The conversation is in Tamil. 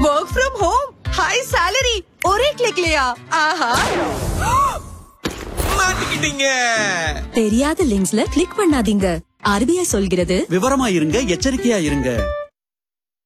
Work from home, high salary, ஒரே கிளிக்லயா? ஆஹா, மாட்டிக்கிட்டீங்க. தெரியாத லிங்க்ஸ்ல கிளிக் பண்ணாதீங்க. RBI சொல்கிறது, விவரமா இருங்க, எச்சரிக்கையா இருங்க.